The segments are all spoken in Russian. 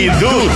идут.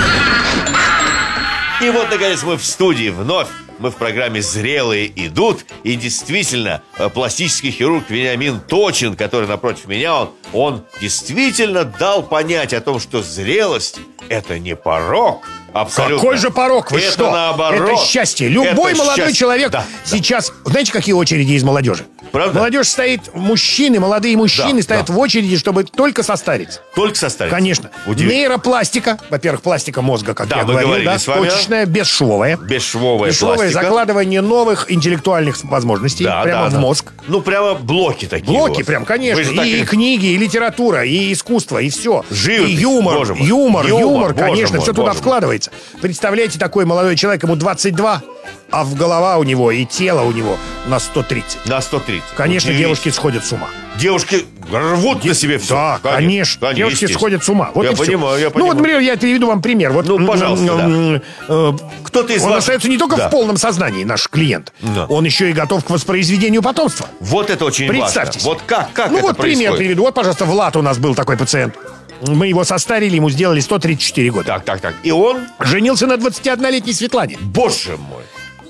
И вот, наконец, мы в студии вновь. Мы в программе «Зрелые идут». И действительно, пластический хирург Вениамин Точин, который напротив меня, он действительно дал понять о том, что зрелость – это не порок. Абсолютно. Какой же порок? Вы это что? Наоборот. Это счастье. Любой это молодой счастье. человек Да, сейчас... Знаете, какие очереди из молодежи? Правда? Молодежь стоит, мужчины, молодые мужчины Да, стоят да. в очереди, чтобы только состариться. Только состариться. Конечно. Нейропластика. Во-первых, пластика мозга, как Да, я мы говорил, говорили с вами. точечная, бесшовая. Бесшовая Бесшовое пластика. закладывание новых интеллектуальных возможностей прямо в мозг. Ну, прямо блоки такие. Блоки вот. прям, Вы конечно. же так И книги, и литература, и искусство, и все. Живопись, И юмор, боже мой. юмор, Юмор, боже конечно, мой, все туда боже мой. вкладывается. Представляете, такой молодой человек, ему 22, а в голова у него и тело у него на 130. На 130. Конечно, Удивительно. девушки сходят с ума. Девушки рвут на себе все. Да, конечно. Девушки естественно. сходят с ума. Вот Я и всё. понимаю, я Ну, понимаю. вот, например, я приведу вам пример. Вот, Ну, пожалуйста, Кто-то из он вас... остается не только Да. в полном сознании, наш клиент. Да. Он еще и готов к воспроизведению потомства. Вот это очень Представьте важно. себе. Вот как Ну это вот пример происходит? приведу. Вот, пожалуйста, Влад у нас был такой пациент. Мы его состарили, ему сделали 134 года. Так. И он... Женился на 21-летней Светлане. Боже мой.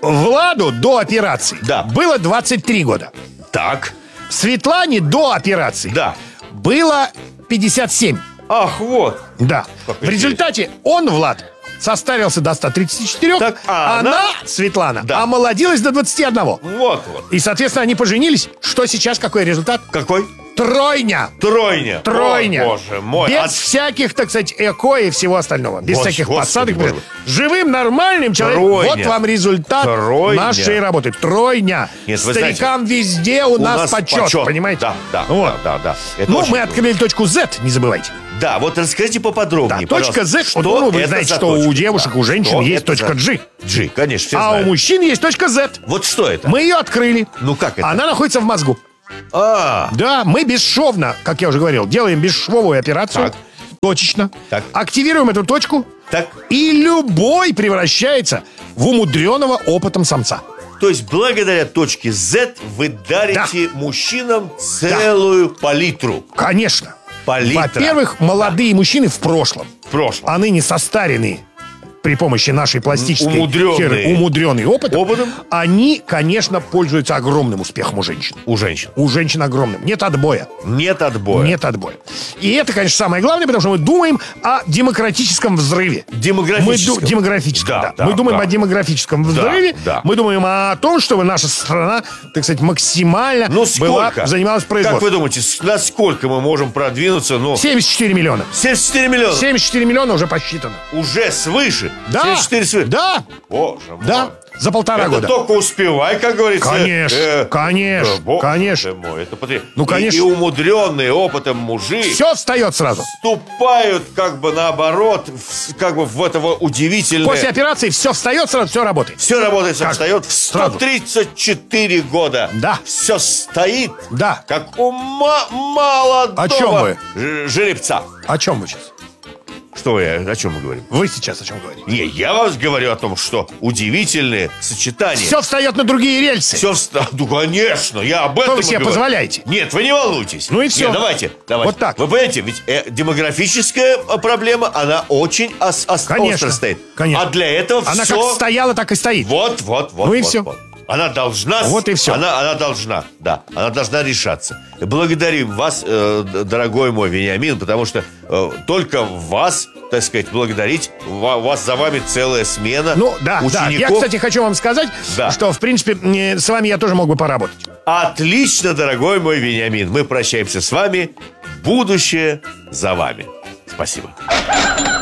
Владу до операции Да. было 23 года. Так. Светлане до операции Да. было 57. Ах, вот. Да. Как В результате он, Влад, состарился до 134, Так, а она, она, Светлана, Да. омолодилась до 21. Вот. И, соответственно, они поженились. Что сейчас, какой результат? Какой? Тройня. Тройня. Тройня. О, боже мой. Без всяких, так сказать, эко и всего остального. Без Господи, всяких Господи, посадок. боже мой. Живым, нормальным человеком. Тройня. Вот вам результат Тройня. нашей работы. Тройня. Нет, вы Старикам везде у нас почет. Понимаете? Да. Вот. Да. Это Ну, очень мы круто. открыли точку Z, не забывайте. Да, вот расскажите поподробнее, Да, точка пожалуйста. Z, вот, вы это знаете, за что точка? у девушек, Да. у женщин Что есть это точка за- G. G, конечно, все А знают. у мужчин есть точка Z. Вот что это? Мы ее открыли. Ну, как это? Она находится в мозгу. А, Да, мы бесшовно, как я уже говорил, делаем бесшовую операцию. Так. Точечно. Так. Активируем эту точку. так. И любой превращается в умудренного опытом самца. То есть благодаря точке Z вы дарите мужчинам целую палитру. Конечно. Палитра. Во-первых, молодые мужчины в прошлом, В прошлом. а ныне состаренные при помощи нашей пластической Умудренные. умудренные опытом, Опытом. они, конечно, пользуются огромным успехом у женщин. У женщин. У женщин огромным. Нет отбоя. Нет отбоя. Нет отбоя. И это, конечно, самое главное, потому что мы думаем о демократическом взрыве. Демографическом. Демографическом, Да, да. Мы думаем да. о демографическом взрыве. да. Мы думаем о том, чтобы наша страна, так сказать, максимально Ну, была, сколько? занималась Как вы производством. думаете, насколько мы можем продвинуться? Ну, 74 миллиона. 74 миллиона. 74 миллиона уже посчитано. Уже свыше. Да. 74 свыше. Да. Боже мой. Да. За полтора Это года. только успевай, как говорится. Конечно, конечно, боже конечно. мой, это потрясающе. Ну, конечно. И умудренные опытом мужи Все встает сразу. вступают как бы наоборот, как бы в этого удивительное... После операции все встает сразу, все работает. Все работает, все Как? встает в Сразу. 134 года. Да. Все стоит. Да. Как у молодого О чем вы? жеребца. О чем вы сейчас? Что вы, о чем мы говорим? Вы сейчас о чем говорите? Не, я вам говорю о том, что удивительные сочетания. Все встает на другие рельсы. Все Ну, конечно, я об этом вы и себе говорю. позволяете? Нет, вы не волнуйтесь. Ну и всё. Нет, давайте. Вот так. Вы понимаете, ведь демографическая проблема, она очень Конечно, остро стоит. конечно. А для этого Она все... как стояла, так и стоит. Вот. Ну и всё. Она должна... Вот и всё. Она должна, да. Она должна решаться. Благодарим вас, дорогой мой Вениамин, потому что только вас, так сказать, благодарить. Вас за вами целая смена Ну, да, да. Я, учеников. кстати, хочу вам сказать, Да. что, в принципе, с вами я тоже мог бы поработать. Отлично, дорогой мой Вениамин. Мы прощаемся с вами. Будущее за вами. Спасибо.